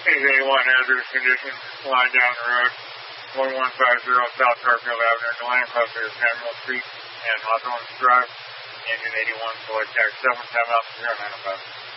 Is 81 hazardous conditions, line down the road, 1150 South Garfield Avenue, Deland Cluster, Samuel Street, and Hawthorne Drive, engine 81, select tax 7, time out 095.